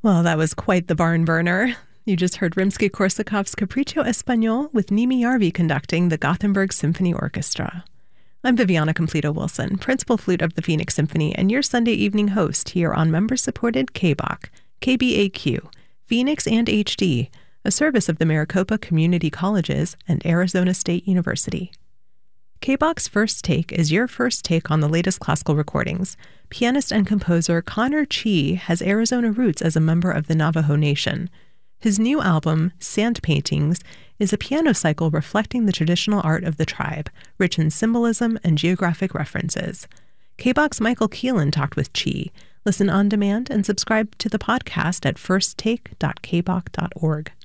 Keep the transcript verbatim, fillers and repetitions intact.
Well, that was quite the barn burner. You just heard Rimsky-Korsakov's Capriccio Espagnol with Nimi Yarvi conducting the Gothenburg Symphony Orchestra. I'm Viviana Completo-Wilson, principal flute of the Phoenix Symphony and your Sunday evening host here on member-supported K B A Q, K B A Q, Phoenix and H D, a service of the Maricopa Community Colleges and Arizona State University. K B A Q's First Take is your first take on the latest classical recordings. Pianist and composer Connor Chee has Arizona roots as a member of the Navajo Nation. His new album, Sand Paintings, is a piano cycle reflecting the traditional art of the tribe, rich in symbolism and geographic references. K B A Q's Michael Keelan talked with Chee. Listen on demand and subscribe to the podcast at first take dot k b a q dot org.